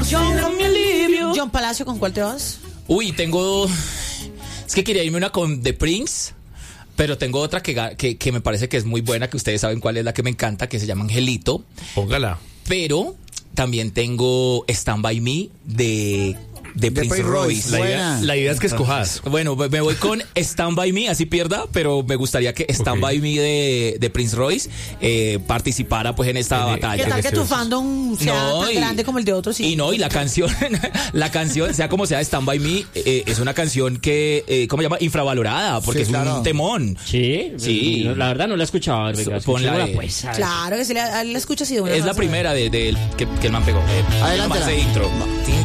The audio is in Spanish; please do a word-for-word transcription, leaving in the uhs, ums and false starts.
proporciona mi alivio. John Palacio, ¿con cuál te vas? Uy, tengo... Es que quería irme una con The Prince, pero tengo otra que, ga- que, que me parece que es muy buena, que ustedes saben cuál es la que me encanta, que se llama Angelito. Póngala. Pero también tengo Stand By Me de... De Prince Prince Royce. Royce. La Buena. idea, la idea es que escojas. Bueno, me voy con Stand By Me, así pierda, pero me gustaría que Stand Ok. By Me de, de Prince Royce eh, participara pues en esta En- batalla. ¿Qué tal que tu precioso. fandom sea No, tan y- grande como el de otros? Y no, y la canción, la canción, sea como sea, Stand By Me, eh, es una canción que, eh, ¿cómo se llama? Infravalorada, porque Sí, es claro. un temón. Sí, Sí. no, la verdad no la he escuchado. Venga, Ponla, escuchémosla, eh. pues. a ver. Claro que se le, a él la escuchas y de una Es vas la a ver. primera de, de- que, que el man pegó. Eh, Adelántala. ese intro.